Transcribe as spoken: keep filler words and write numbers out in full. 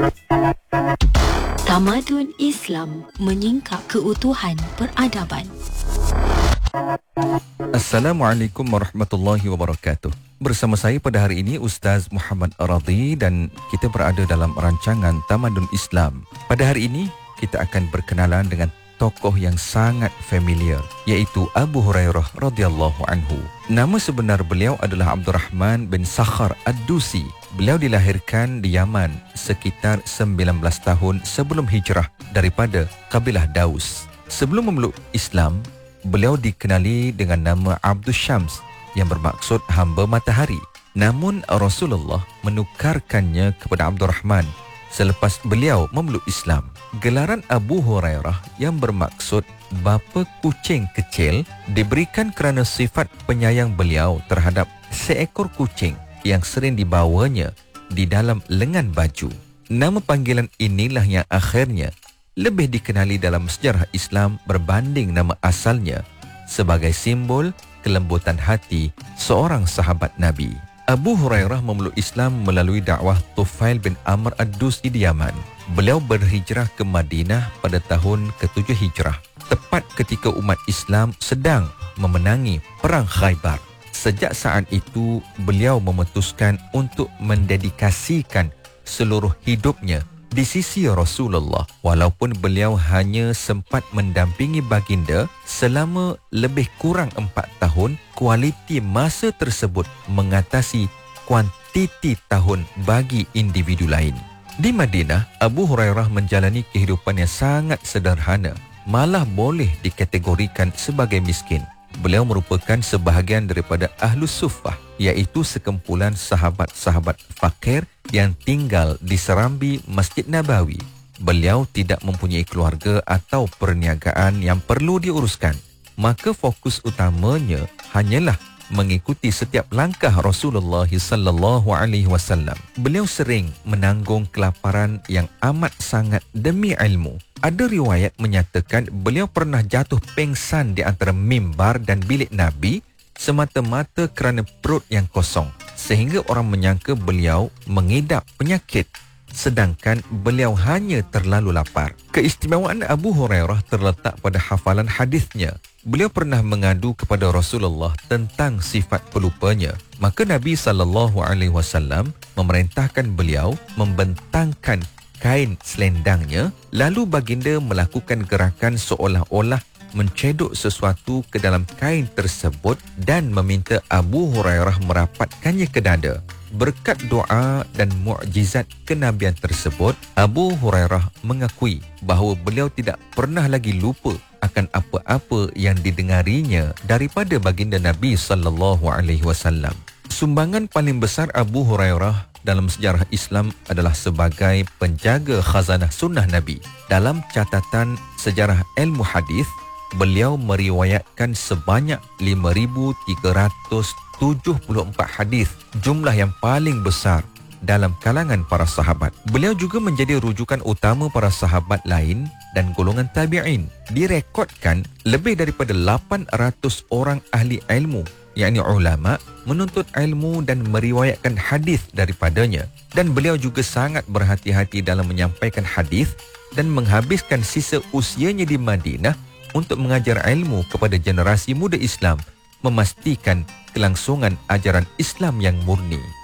Tamadun Islam menyingkap keutuhan peradaban. Assalamualaikum warahmatullahi wabarakatuh. Bersama saya pada hari ini Ustaz Muhammad Radhi dan kita berada dalam rancangan Tamadun Islam. Pada hari ini kita akan berkenalan dengan tokoh yang sangat familiar, iaitu Abu Hurairah radhiyallahu anhu. Nama sebenar beliau adalah Abdurrahman bin Sakhar Ad-Dusi. Beliau dilahirkan di Yaman sekitar sembilan belas tahun sebelum hijrah daripada kabilah Daus. Sebelum memeluk Islam, beliau dikenali dengan nama Abdus Syams yang bermaksud hamba matahari. Namun Rasulullah menukarkannya kepada Abdurrahman selepas beliau memeluk Islam. Gelaran Abu Hurairah yang bermaksud bapa kucing kecil diberikan kerana sifat penyayang beliau terhadap seekor kucing yang sering dibawanya di dalam lengan baju. Nama panggilan inilah yang akhirnya lebih dikenali dalam sejarah Islam berbanding nama asalnya sebagai simbol kelembutan hati seorang sahabat Nabi. Abu Hurairah memeluk Islam melalui dakwah Tufail bin Amr Ad-Dusi di Yaman. Beliau berhijrah ke Madinah pada tahun ketujuh Hijrah, tepat ketika umat Islam sedang memenangi Perang Khaybar. Sejak saat itu, beliau memutuskan untuk mendedikasikan seluruh hidupnya di sisi Rasulullah, walaupun beliau hanya sempat mendampingi baginda selama lebih kurang empat tahun. Kualiti masa tersebut mengatasi kuantiti tahun bagi individu lain. Di Madinah, Abu Hurairah menjalani kehidupan yang sangat sederhana, malah boleh dikategorikan sebagai miskin. Beliau merupakan sebahagian daripada Ahlus Suffah, iaitu sekumpulan sahabat-sahabat fakir yang tinggal di serambi Masjid Nabawi. Beliau tidak mempunyai keluarga atau perniagaan yang perlu diuruskan, maka fokus utamanya hanyalah mengikuti setiap langkah Rasulullah sallallahu alaihi wasallam. Beliau sering menanggung kelaparan yang amat sangat demi ilmu. Ada riwayat menyatakan beliau pernah jatuh pengsan di antara mimbar dan bilik Nabi semata-mata kerana perut yang kosong, sehingga orang menyangka beliau mengidap penyakit, sedangkan beliau hanya terlalu lapar. Keistimewaan Abu Hurairah terletak pada hafalan hadisnya. Beliau pernah mengadu kepada Rasulullah tentang sifat pelupanya. Maka Nabi sallallahu alaihi wasallam memerintahkan beliau membentangkan kain selendangnya, lalu baginda melakukan gerakan seolah-olah mencedok sesuatu ke dalam kain tersebut dan meminta Abu Hurairah merapatkannya ke dada. Berkat doa dan mukjizat kenabian tersebut, Abu Hurairah mengakui bahawa beliau tidak pernah lagi lupa akan apa-apa yang didengarinya daripada baginda Nabi sallallahu alaihi wasallam. Sumbangan paling besar Abu Hurairah dalam sejarah Islam adalah sebagai penjaga khazanah sunnah Nabi. Dalam catatan sejarah ilmu hadis, beliau meriwayatkan sebanyak lima ribu tiga ratus tujuh puluh empat hadis, jumlah yang paling besar dalam kalangan para sahabat. Beliau juga menjadi rujukan utama para sahabat lain dan golongan tabi'in. Direkodkan lebih daripada lapan ratus orang ahli ilmu, yakni ulama, menuntut ilmu dan meriwayatkan hadis daripadanya. Dan beliau juga sangat berhati-hati dalam menyampaikan hadis dan menghabiskan sisa usianya di Madinah untuk mengajar ilmu kepada generasi muda Islam, memastikan kelangsungan ajaran Islam yang murni.